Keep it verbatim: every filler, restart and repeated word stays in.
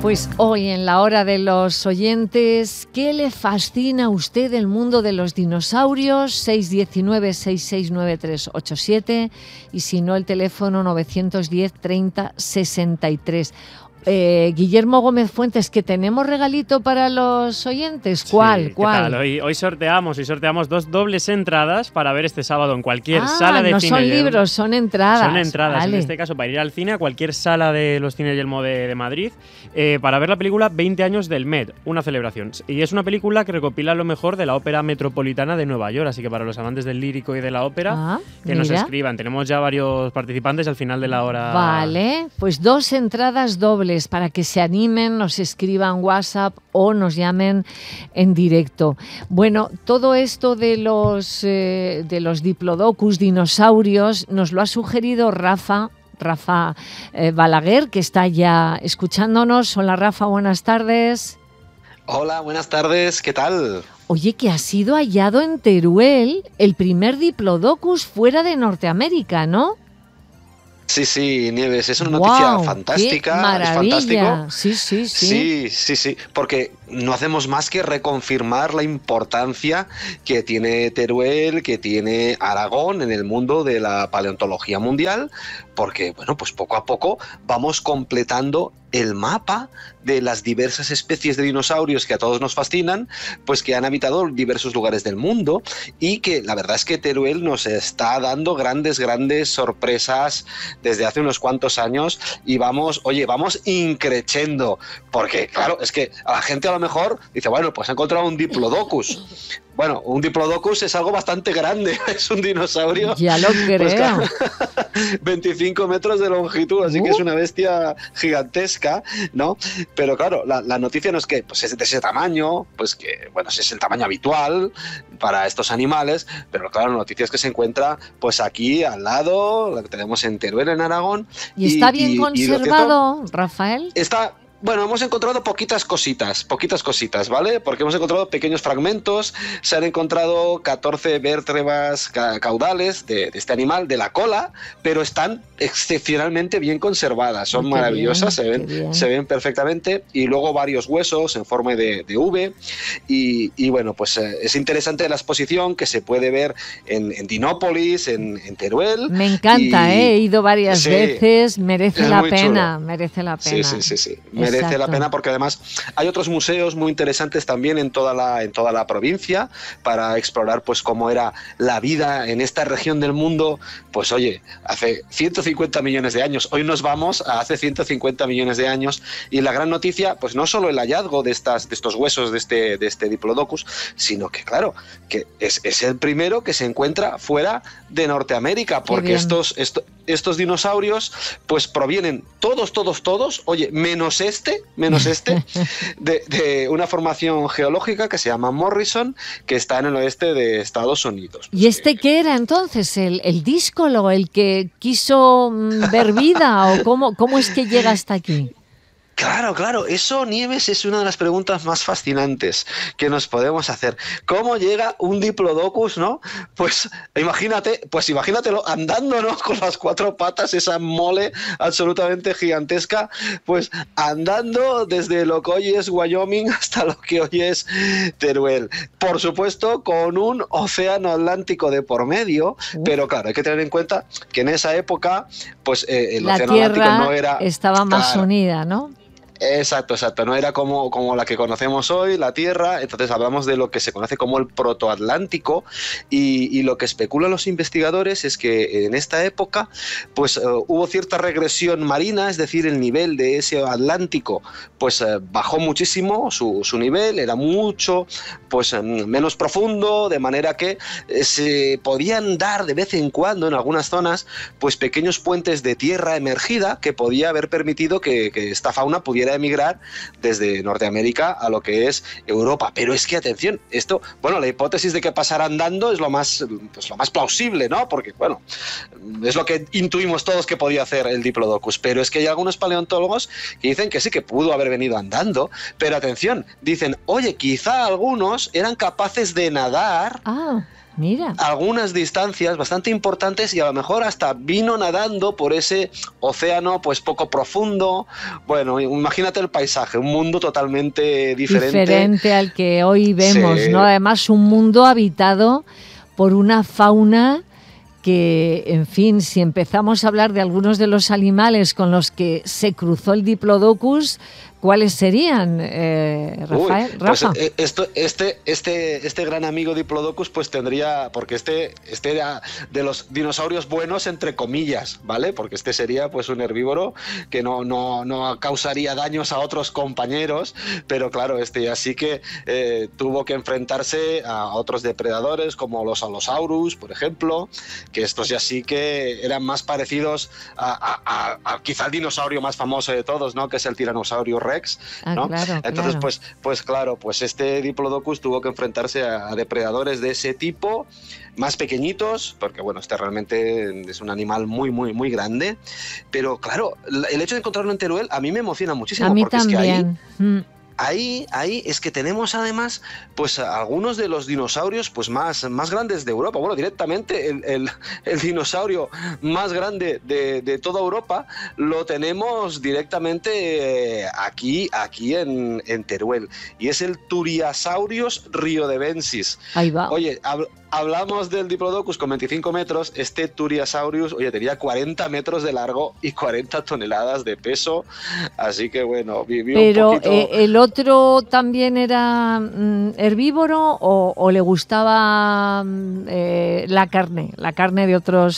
Pues hoy en la hora de los oyentes, ¿qué le fascina a usted del mundo de los dinosaurios? seis uno nueve, seis seis nueve tres ocho siete y si no el teléfono novecientos diez, treinta, sesenta y tres. Eh, Guillermo Gómez Fuentes, que tenemos regalito para los oyentes. ¿Cuál? Sí, ¿Cuál? ¿qué tal? Hoy, hoy sorteamos, hoy sorteamos dos dobles entradas para ver este sábado en cualquier ah, sala de no cine. son libros, son entradas. Son entradas, vale. En este caso para ir al cine a cualquier sala de los Cine Yelmo de, de Madrid eh, para ver la película veinte años del M E D, una celebración. Y es una película que recopila lo mejor de la Ópera Metropolitana de Nueva York, así que para los amantes del lírico y de la ópera, ah, que mira. nos escriban. Tenemos ya varios participantes al final de la hora. Vale, pues dos entradas dobles para que se animen, nos escriban WhatsApp o nos llamen en directo. Bueno, todo esto de los, eh, de los diplodocus, dinosaurios, nos lo ha sugerido Rafa, Rafa eh, Balaguer, que está ya escuchándonos. Hola Rafa, buenas tardes. Hola, buenas tardes, ¿qué tal? Oye, que ha sido hallado en Teruel el primer diplodocus fuera de Norteamérica, ¿no? Sí, sí, Nieves, es una Wow, noticia fantástica, qué maravilla. es fantástico. Sí, sí, sí. Sí, sí, sí, porque no hacemos más que reconfirmar la importancia que tiene Teruel, que tiene Aragón en el mundo de la paleontología mundial, porque, bueno, pues poco a poco vamos completando el mapa de las diversas especies de dinosaurios que a todos nos fascinan, pues que han habitado diversos lugares del mundo y que la verdad es que Teruel nos está dando grandes, grandes sorpresas desde hace unos cuantos años y vamos, oye, vamos increchendo, porque claro, es que a la gente a lo mejor dice, bueno, pues ha encontrado un diplodocus. Bueno, un diplodocus es algo bastante grande, es un dinosaurio. Ya lo creo. Pues, claro, veinticinco metros de longitud, así uh. que es una bestia gigantesca, ¿no? Pero claro, la, la noticia no es que pues, es de ese tamaño, pues que, bueno, es el tamaño habitual para estos animales, pero claro, la noticia es que se encuentra pues aquí al lado, lo que tenemos en Teruel, en Aragón. ¿Y está bien y, conservado, y cierto, Rafael? Está... Bueno, hemos encontrado poquitas cositas, poquitas cositas, ¿vale? Porque hemos encontrado pequeños fragmentos, se han encontrado catorce vértebras ca caudales de, de este animal, de la cola, pero están excepcionalmente bien conservadas, son Qué maravillosas, bien, se ven, se ven perfectamente, y luego varios huesos en forma de, de V, y, y bueno, pues eh, es interesante la exposición que se puede ver en, en Dinópolis, en, en Teruel. Me encanta, y, ¿eh? He ido varias sí, veces, merece la pena, chulo. merece la pena. Sí, sí, sí, sí. Merece Exacto. la pena porque además hay otros museos muy interesantes también en toda la, en toda la provincia para explorar pues cómo era la vida en esta región del mundo, pues oye, hace ciento cincuenta millones de años. Hoy nos vamos a hace ciento cincuenta millones de años y la gran noticia, pues no solo el hallazgo de, estas, de estos huesos de este, de este diplodocus, sino que claro, que es, es el primero que se encuentra fuera de Norteamérica, porque estos, estos, estos dinosaurios pues provienen todos, todos, todos, oye, menos este, menos este, de, de una formación geológica que se llama Morrison, que está en el oeste de Estados Unidos. ¿Y este qué era entonces? ¿El, el díscolo, el que quiso ver vida o cómo, cómo es que llega hasta aquí? Claro, claro, eso, Nieves, es una de las preguntas más fascinantes que nos podemos hacer. ¿Cómo llega un diplodocus, no? Pues imagínate, pues imagínatelo andando, ¿no? Con las cuatro patas, esa mole absolutamente gigantesca, pues andando desde lo que hoy es Wyoming hasta lo que hoy es Teruel. Por supuesto, con un océano Atlántico de por medio, uh. pero claro, hay que tener en cuenta que en esa época, pues eh, el la océano tierra Atlántico no era... estaba más claro, unida, ¿no? Exacto, exacto. No era como, como la que conocemos hoy, la Tierra. Entonces hablamos de lo que se conoce como el protoatlántico y, y lo que especulan los investigadores es que en esta época pues uh, hubo cierta regresión marina, es decir, el nivel de ese Atlántico pues uh, bajó muchísimo su, su nivel, era mucho pues uh, menos profundo, de manera que uh, se podían dar de vez en cuando en algunas zonas pues pequeños puentes de tierra emergida que podía haber permitido que, que esta fauna pudiera emigrar desde Norteamérica a lo que es Europa. Pero es que, atención, esto, bueno, la hipótesis de que pasara andando es lo más, pues, lo más plausible, ¿no? Porque, bueno, es lo que intuimos todos que podía hacer el Diplodocus, pero es que hay algunos paleontólogos que dicen que sí, que pudo haber venido andando, pero atención, dicen, oye, quizá algunos eran capaces de nadar ah. Mira. algunas distancias bastante importantes y a lo mejor hasta vino nadando por ese océano pues poco profundo. Bueno, imagínate el paisaje, un mundo totalmente diferente. Diferente al que hoy vemos, Sí. ¿no? Además, un mundo habitado por una fauna que, en fin, si empezamos a hablar de algunos de los animales con los que se cruzó el Diplodocus, ¿cuáles serían, eh, Rafael? Uy, pues, Rafa. eh, esto, este, este, este gran amigo Diplodocus pues tendría, porque este, este era de los dinosaurios buenos entre comillas, ¿vale? Porque este sería pues un herbívoro que no, no, no causaría daños a otros compañeros, pero claro, este ya sí que eh, tuvo que enfrentarse a otros depredadores como los Allosaurus, por ejemplo, que estos ya sí que eran más parecidos a, a, a, a quizá el dinosaurio más famoso de todos, ¿no? Que es el Tiranosaurio Rex, Ah, ¿no? claro, Entonces, claro. pues, pues claro, pues este Diplodocus tuvo que enfrentarse a, a depredadores de ese tipo, más pequeñitos, porque bueno, este realmente es un animal muy, muy, muy grande. Pero claro, el hecho de encontrarlo en Teruel a mí me emociona muchísimo, A mí porque es que ahí también. Mm. Ahí, ahí es que tenemos además pues algunos de los dinosaurios pues más, más grandes de Europa. Bueno, directamente el, el, el dinosaurio más grande de, de toda Europa lo tenemos directamente eh, aquí, aquí en, en Teruel. Y es el Turiasaurius riodebensis. Ahí va. Oye, hab, hablamos del Diplodocus con veinticinco metros. Este Turiasaurius, oye, tenía cuarenta metros de largo y cuarenta toneladas de peso. Así que bueno, vivió Pero un poquito... eh, el otro también era mm, herbívoro o, o le gustaba mm, eh, la carne, la carne de otros